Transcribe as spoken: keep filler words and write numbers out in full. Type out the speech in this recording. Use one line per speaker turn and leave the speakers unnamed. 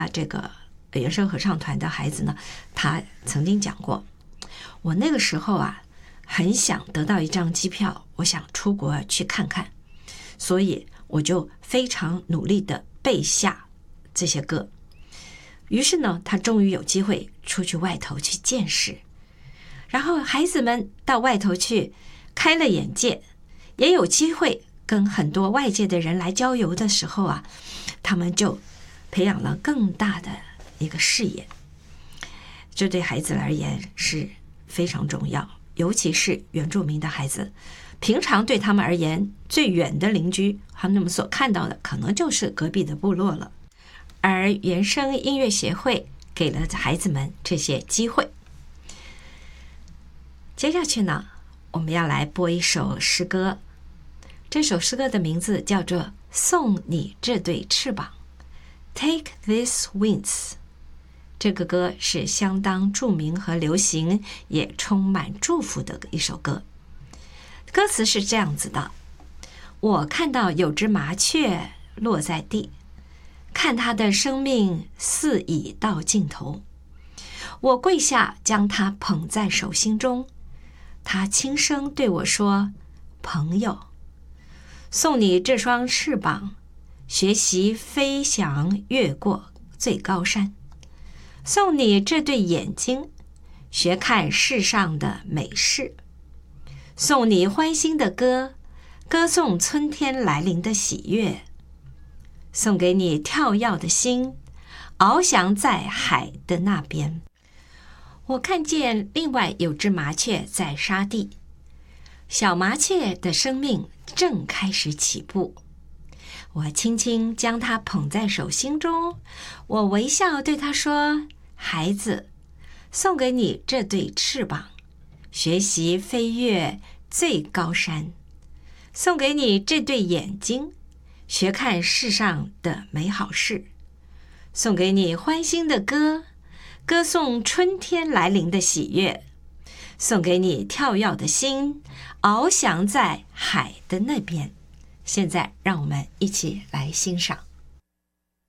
啊，这个原声合唱团的孩子呢，他曾经讲过，我那个时候啊，很想得到一张机票，我想出国去看看，所以我就非常努力的背下这些歌。于是呢，他终于有机会出去外头去见识，然后孩子们到外头去开了眼界，也有机会跟很多外界的人来交流的时候啊，他们就培养了更大的一个视野。这对孩子而言是非常重要，尤其是原住民的孩子，平常对他们而言最远的邻居，他们所看到的可能就是隔壁的部落了。而原声音乐协会给了孩子们这些机会。接下去呢，我们要来播一首诗歌，这首诗歌的名字叫做《送你这对翅膀》 Take These Wings。 这个歌是相当著名和流行，也充满祝福的一首歌。歌词是这样子的：我看到有只麻雀落在地，看它的生命似已到尽头，我跪下将它捧在手心中，它轻声对我说，朋友，送你这双翅膀，学习飞翔越过最高山，送你这对眼睛，学看世上的美事，送你欢欣的歌，歌颂春天来临的喜悦，送给你跳跃的心，翱翔在海的那边。我看见另外有只麻雀在沙地，小麻雀的生命正开始起步，我轻轻将它捧在手心中，我微笑对它说，孩子，送给你这对翅膀，学习飞越最高山，送给你这对眼睛，学看世上的美好事，送给你欢欣的歌，歌颂春天来临的喜悦，送给你跳跃的心，翱翔在海的那边。现在让我们一起来欣赏。